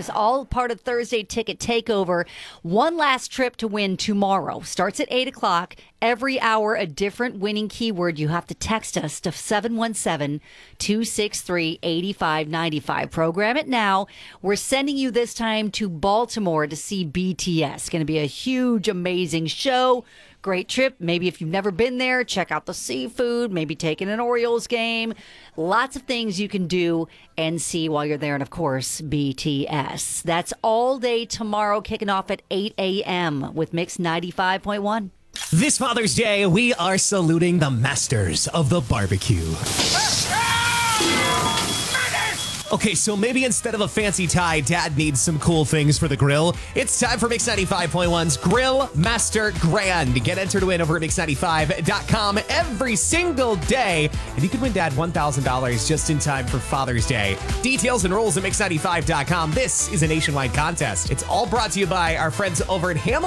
$1,000, all part of Thursday Ticket Takeover. One last trip to win tomorrow. Starts at 8 o'clock. Every hour, a different winning keyword. You have to text us to 717-263-8595. Program it now. We're sending you this time to Baltimore to see BTS. Going to be a huge, amazing show. Great trip. Maybe if you've never been there, check out the seafood, maybe take in an Orioles game. Lots of things you can do and see while you're there. And of course, BTS. That's all day tomorrow, kicking off at 8 a.m. with Mix 95.1. This Father's Day, we are saluting the masters of the barbecue. Okay, so maybe instead of a fancy tie, Dad needs some cool things for the grill. It's time for Mix 95.1's Grill Master Grand. Get entered to win over at Mix95.com every single day. And you can win Dad $1,000 just in time for Father's Day. Details and rules at Mix95.com. This is a nationwide contest. It's all brought to you by our friends over at Hamilton